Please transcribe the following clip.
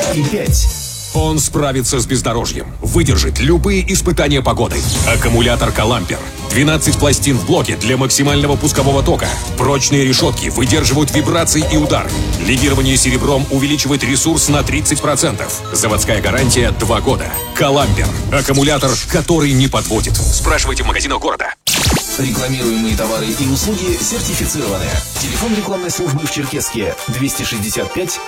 И5. Он справится с бездорожьем, выдержит любые испытания погоды. Аккумулятор «Калампер». 12 пластин в блоке для максимального пускового тока. Прочные решетки выдерживают вибрации и удары. Легирование серебром увеличивает ресурс на 30%. Заводская гарантия 2 года. «Калампер». Аккумулятор, который не подводит. Спрашивайте в магазинах города. Рекламируемые товары и услуги сертифицированы. Телефон рекламной службы в Черкесске 265